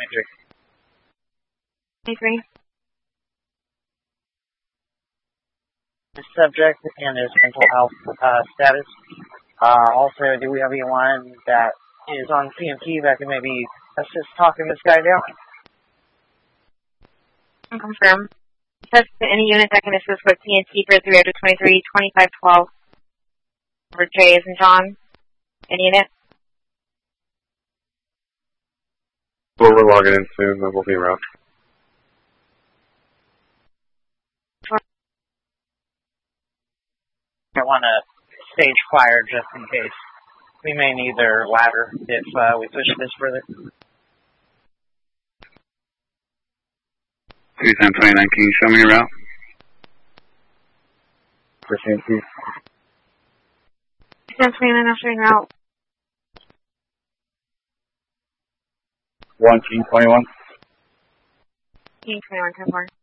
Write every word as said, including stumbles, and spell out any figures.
twenty-three. twenty-three. The subject and his mental health uh, status. Uh, also, do we have anyone that is on C M T that can maybe assist talking this guy down? Can confirm. Says any unit that can assist with T N T for three hundred twenty-three, twenty-five twelve. For J as in John. Any unit? Well, we're logging in soon, then we'll be around. I want to stage fire just in case. We may need their ladder if uh, we push this further. three ten twenty-nine, can you show me your route? For C M T. ten twenty-nine, I'm showing route. one King twenty-one. King twenty-one, ten four.